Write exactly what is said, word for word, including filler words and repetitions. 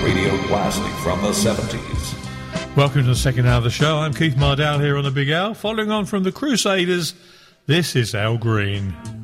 radio classic from the seventies. Welcome to the second hour of the show. I'm Keith Mardell here on the Big Al. Following on from the Crusaders, this is Al Green.